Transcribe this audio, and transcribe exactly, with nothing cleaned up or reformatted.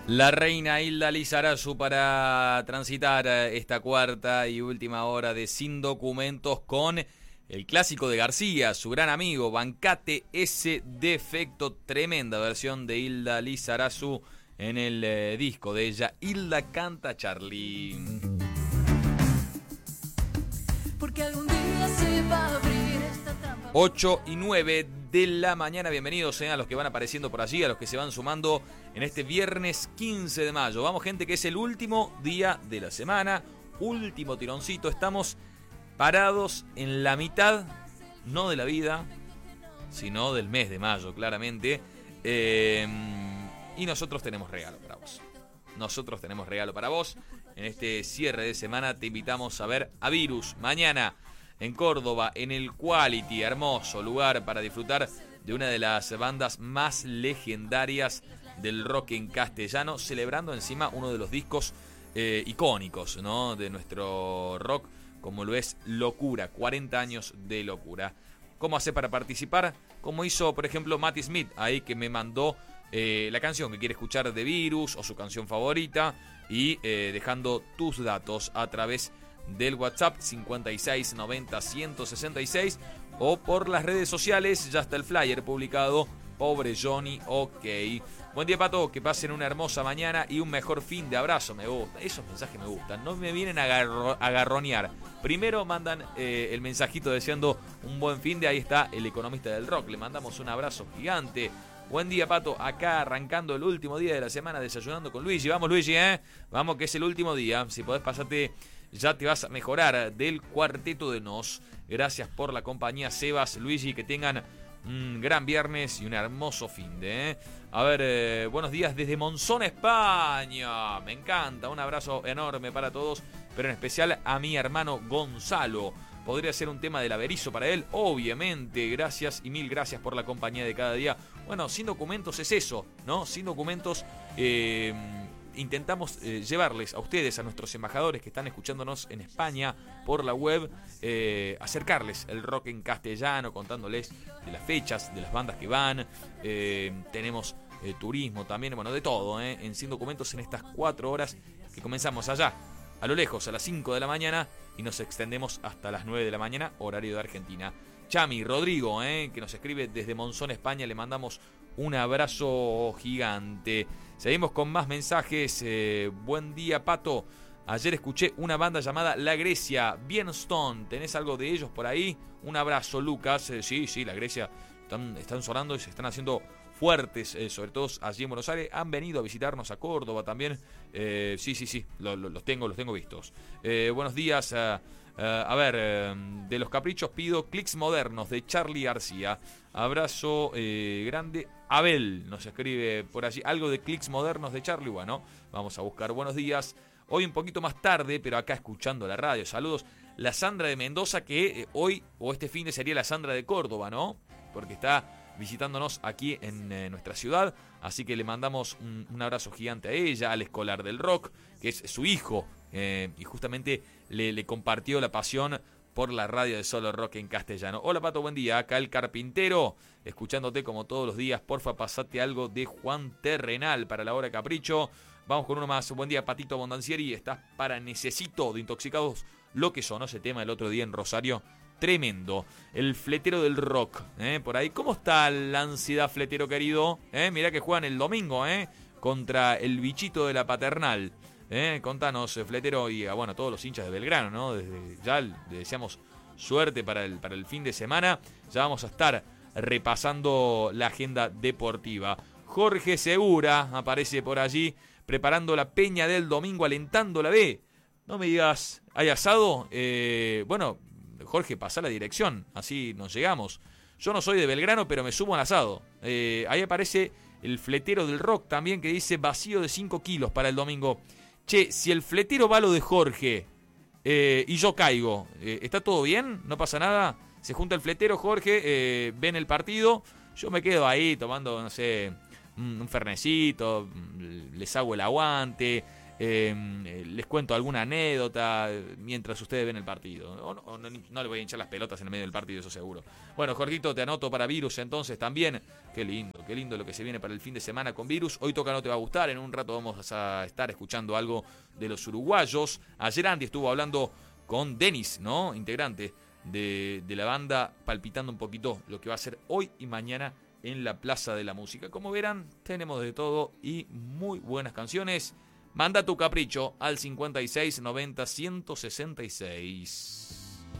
La reina Hilda Lizarazu para transitar esta cuarta y última hora de Sin Documentos con el clásico de García, su gran amigo, Bancate ese defecto, tremenda versión de Hilda Lizarazu en el eh, disco de ella, Hilda Canta Charlie. Porque algún día se va a abrir esta trampa. ocho y nueve de la mañana, bienvenidos eh, a los que van apareciendo por allí, a los que se van sumando en este viernes quince de mayo. Vamos, gente, que es el último día de la semana, último tironcito, estamos parados en la mitad, no de la vida, sino del mes de mayo, claramente, eh, y nosotros tenemos regalo para vos. Nosotros tenemos regalo para vos. En este cierre de semana te invitamos a ver a Virus mañana en Córdoba, en el Quality, hermoso lugar para disfrutar de una de las bandas más legendarias del rock en castellano, celebrando encima uno de los discos eh, icónicos, ¿no?, de nuestro rock, como lo es Locura, cuarenta años de Locura. ¿Cómo hace para participar? Como hizo, por ejemplo, Matty Smith, ahí que me mandó eh, la canción que quiere escuchar de Virus o su canción favorita, y eh, dejando tus datos a través del WhatsApp cincuenta y seis noventa ciento sesenta y seis o por las redes sociales. Ya está el flyer publicado. Pobre Johnny, ok. Buen día, Pato, que pasen una hermosa mañana y un mejor fin de abrazo. Me gusta, esos mensajes me gustan, no me vienen a, agarro, a agarronear. Primero mandan eh, el mensajito deseando un buen fin de, ahí está el economista del rock, le mandamos un abrazo gigante. Buen día, Pato, acá arrancando el último día de la semana, desayunando con Luigi. Vamos, Luigi, eh, vamos, que es el último día. Si podés pasarte, ya te vas a mejorar del Cuarteto de Nos. Gracias por la compañía, Sebas, Luigi, que tengan un gran viernes y un hermoso fin de, ¿eh? A ver, eh, buenos días desde Monzón, España. Me encanta, un abrazo enorme para todos, pero en especial a mi hermano Gonzalo. Podría ser un tema del Averizo para él, obviamente. Gracias y mil gracias por la compañía de cada día. Bueno, Sin Documentos es eso, ¿no? Sin Documentos eh, intentamos eh, llevarles a ustedes, a nuestros embajadores que están escuchándonos en España por la web, eh, acercarles el rock en castellano, contándoles de las fechas, de las bandas que van. Eh, tenemos eh, turismo también, bueno, de todo, ¿eh? En Sin Documentos en estas cuatro horas que comenzamos allá, a lo lejos, a las cinco de la mañana, y nos extendemos hasta las nueve de la mañana, horario de Argentina. Chami, Rodrigo, eh, que nos escribe desde Monzón, España, le mandamos un abrazo gigante. Seguimos con más mensajes. Eh, buen día, Pato. Ayer escuché una banda llamada La Grecia, bien Stone. ¿Tenés algo de ellos por ahí? Un abrazo, Lucas. Eh, sí, sí, La Grecia están, están sonando y se están haciendo fuertes, eh, sobre todo allí en Buenos Aires. Han venido a visitarnos a Córdoba también. Eh, sí, sí, sí, lo, lo, los tengo, los tengo vistos. Eh, buenos días. Uh, uh, a ver, uh, de los caprichos pido Clics Modernos de Charlie García. Abrazo eh, grande. Abel nos escribe por allí algo de Clics Modernos de Charlie. Bueno, vamos a buscar. Buenos días. Hoy un poquito más tarde, pero acá escuchando la radio. Saludos. La Sandra de Mendoza, que eh, hoy o este fin de sería la Sandra de Córdoba, ¿no? Porque está visitándonos aquí en eh, nuestra ciudad, así que le mandamos un, un abrazo gigante a ella, al escolar del rock, que es su hijo, eh, y justamente le, le compartió la pasión por la radio de Solo Rock en castellano. Hola, Pato, buen día, acá el carpintero, escuchándote como todos los días. Porfa, pasate algo de Juan Terrenal para la hora capricho. Vamos con uno más. Buen día, Patito Bondancieri, estás para Necesito de Intoxicados, lo que sonó ese tema el otro día en Rosario. Tremendo, el fletero del rock, ¿eh? Por ahí. ¿Cómo está la ansiedad, fletero querido? ¿Eh? Mirá que juegan el domingo, ¿eh? Contra el bichito de la Paternal. ¿Eh? Contanos, fletero, y a bueno, todos los hinchas de Belgrano, ¿no? Desde ya le deseamos suerte para el, para el fin de semana. Ya vamos a estar repasando la agenda deportiva. Jorge Segura aparece por allí, preparando la peña del domingo, alentando la B. No me digas, ¿hay asado? Eh, bueno... Jorge, pasá la dirección, así nos llegamos. Yo no soy de Belgrano, pero me sumo al asado. Eh, ahí aparece el fletero del rock también, que dice vacío de cinco kilos para el domingo. Che, si el fletero va lo de Jorge eh, y yo caigo, eh, ¿está todo bien? ¿No pasa nada? Se junta el fletero, Jorge, eh, ven el partido. Yo me quedo ahí tomando, no sé, un fernecito, les hago el aguante. Eh, les cuento alguna anécdota mientras ustedes ven el partido. O no, o no, no le voy a hinchar las pelotas en el medio del partido, eso seguro. Bueno, Jorgito, te anoto para Virus entonces también. Qué lindo, qué lindo lo que se viene para el fin de semana con Virus. Hoy toca No Te Va a Gustar. En un rato vamos a estar escuchando algo de los uruguayos. Ayer Andy estuvo hablando con Denis, ¿no? Integrante de, de la banda, palpitando un poquito lo que va a ser hoy y mañana en la Plaza de la Música. Como verán, tenemos de todo y muy buenas canciones. Manda tu capricho al cincuenta y seis noventa ciento sesenta y seis.